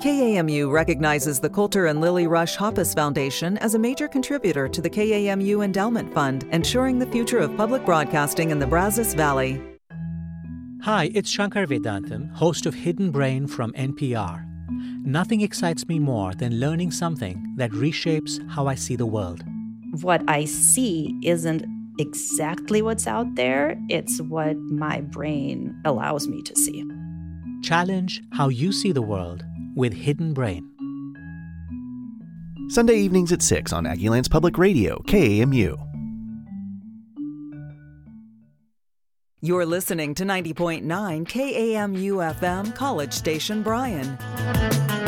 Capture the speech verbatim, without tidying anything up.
K A M U recognizes the Coulter and Lily Rush Hoppus Foundation as a major contributor to the K A M U Endowment Fund, ensuring the future of public broadcasting in the Brazos Valley. Hi, it's Shankar Vedantam, host of Hidden Brain from N P R. Nothing excites me more than learning something that reshapes how I see the world. What I see isn't exactly what's out there. It's what my brain allows me to see. Challenge how you see the world with Hidden Brain. Sunday evenings at six on Aggieland's Public Radio, K A M U. You're listening to ninety point nine K A M U F M, College Station, Bryan.